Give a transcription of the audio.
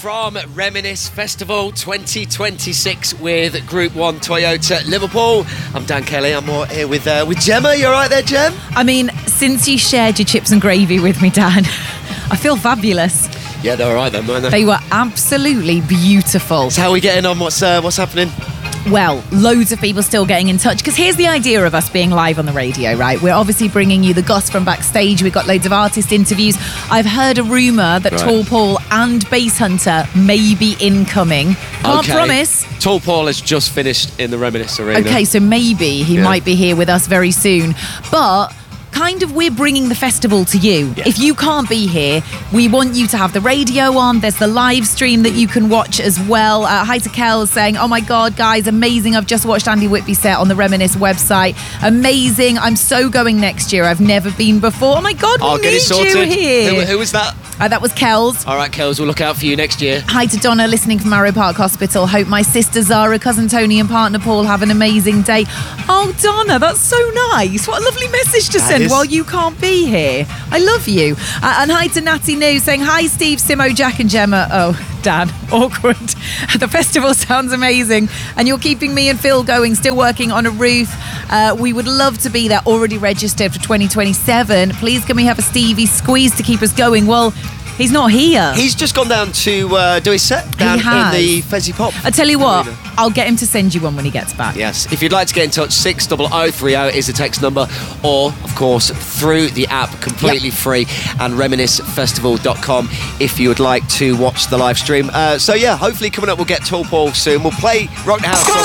from Reminisce Festival 2026 with Group 1 Toyota Liverpool. I'm Dan Kelly. I'm here with Gemma. You all right there, Gem? I mean, since you shared your chips and gravy with me, Dan, I feel fabulous. Yeah, they're all right then, weren't they? They were absolutely beautiful. So how are we getting on? What's happening? Well, loads of people still getting in touch, because here's the idea of us being live on the radio, right? We're obviously bringing you the goss from backstage. We've got loads of artist interviews. I've heard a rumour that Tall Paul and Bass Hunter may be incoming. Can't promise. Tall Paul has just finished in the Reminisce Arena. Okay, so maybe he might be here with us very soon. But kind of we're bringing the festival to you. If you can't be here, we want you to have the radio on. There's the live stream that you can watch as well. Hi to Kel saying, oh my God, guys, amazing. I've just watched Andy Whitby set on the Reminisce website. Amazing. I'm so going next year. I've never been before. Oh my God, we need you here. Who was that? That was Kells. All right, Kells, we'll look out for you next year. Hi to Donna, listening from Arrow Park Hospital. Hope my sister Zara, cousin Tony and partner Paul have an amazing day. Oh, Donna, that's so nice. What a lovely message to send while you can't be here. I love you. And hi to Natty New saying, hi, Steve, Simo, Jack and Gemma. Oh, Dan, awkward. The festival sounds amazing. And you're keeping me and Phil going, still working on a roof. We would love to be there, already registered for 2027. Please, can we have a Stevie squeeze to keep us going? Well, he's not here. He's just gone down to do his set down in the Fezzy Pop. I tell you what, I'll get him to send you one when he gets back. Yes. If you'd like to get in touch, 60030 is the text number, or, of course, through the app, completely free, and reminiscefestival.com if you would like to watch the live stream. So, yeah, hopefully coming up we'll get Tall Paul soon. We'll play Rock the House.